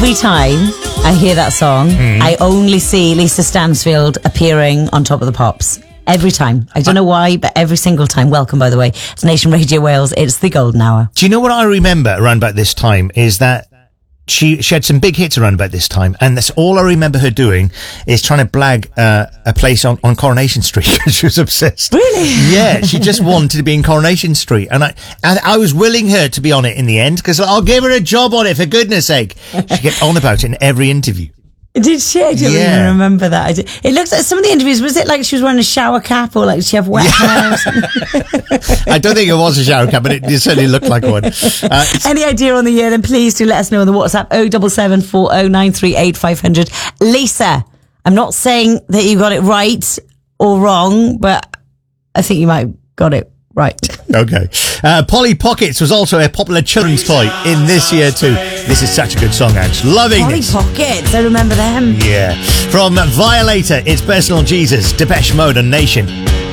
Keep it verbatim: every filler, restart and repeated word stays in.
every time I hear that song, mm. I only see Lisa Stansfield appearing on Top of the Pops. Every time. I don't know why, but every single time. Welcome, by the way. It's Nation Radio Wales. It's the Golden Hour. Do you know what I remember around about this time is that She she had some big hits around about this time, and that's all I remember her doing is trying to blag uh, a place on, on Coronation Street. She was obsessed. Really? Yeah, she just wanted to be in Coronation Street, and I and I was willing her to be on it in the end because I'll give her a job on it for goodness sake. She kept on about it in every interview. Did she? I don't yeah. even remember that. I did. It looks like some of the interviews, was it like she was wearing a shower cap or like she have wet hair or something? I don't think it was a shower cap, but it, it certainly looked like one. Uh, Any idea on the year, then please do let us know on the WhatsApp oh seven seven four oh nine three eight five hundred. Lisa, I'm not saying that you got it right or wrong, but I think you might have got it right. Okay. Uh, Polly Pockets was also a popular children's toy in this year too. This is such a good song, actually. Loving Polly this. Pockets, I remember them. Yeah. From Violator, it's Personal Jesus, Depeche Mode and Nation.